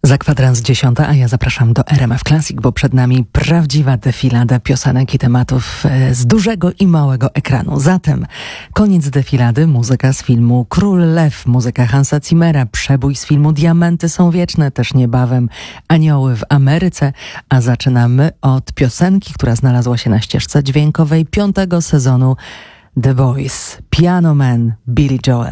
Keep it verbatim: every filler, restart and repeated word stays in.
Za kwadrans dziesiąta, a ja zapraszam do R M F Classic, bo przed nami prawdziwa defilada piosenek i tematów z dużego i małego ekranu. Zatem koniec defilady, muzyka z filmu Król Lew, muzyka Hansa Zimmera, przebój z filmu Diamenty są wieczne, też niebawem Anioły w Ameryce, a zaczynamy od piosenki, która znalazła się na ścieżce dźwiękowej piątego sezonu The Voice, Piano Man, Billy Joel.